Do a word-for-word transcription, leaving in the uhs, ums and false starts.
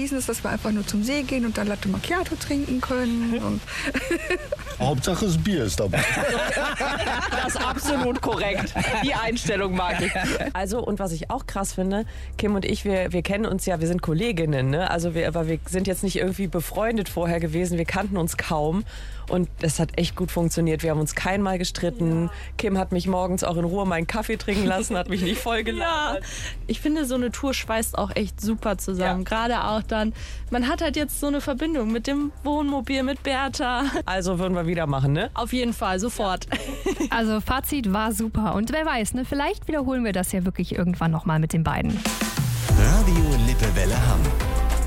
anschließend ist, dass wir einfach nur zum See gehen und dann Latte Macchiato trinken können. Und Hauptsache das Bier ist dabei. Das ist absolut korrekt. Die Einstellung mag ich. Also, und was ich auch krass finde, Kim und ich, wir, wir kennen uns ja, wir sind Kolleginnen, ne? Also wir, aber wir sind jetzt nicht irgendwie befreundet vorher gewesen, wir kannten uns kaum. Und das hat echt gut funktioniert. Wir haben uns kein Mal gestritten. Ja. Kim hat mich morgens auch in Ruhe meinen Kaffee trinken lassen, hat mich nicht vollgeladen. Ja, ich finde, so eine Tour schweißt auch echt super zusammen. Ja. Gerade auch dann, man hat halt jetzt so eine Verbindung mit dem Wohnmobil, mit Bertha. Also würden wir wieder machen, ne? Auf jeden Fall, sofort. Ja. Also Fazit war super. Und wer weiß, ne, vielleicht wiederholen wir das ja wirklich irgendwann nochmal mit den beiden. Radio Lippewelle Hamm.